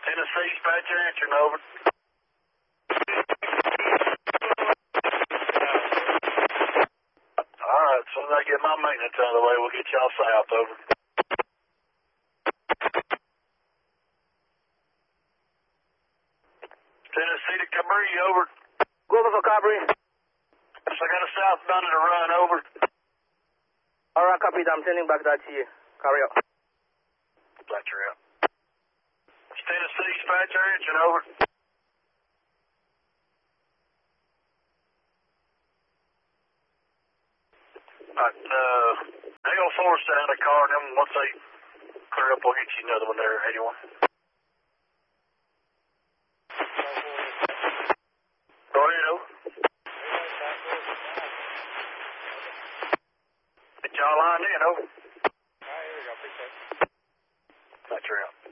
Tennessee, dispatch your answer, over. Alright, as soon as I get my maintenance out of the way, we'll get y'all south, over. Tennessee to Cabri, over. Go over for Cabri. Yes, I got a southbound to run, over. Alright, copy that. I'm sending back that to you. Carry on. Dispatcher out. Tennessee, dispatch your engine, over. They go force down the car, and then once they clear up, we'll get you another one there, 81. Go ahead, over. Get y'all lined in, over. Alright, here we go. Appreciate it. Dispatcher out.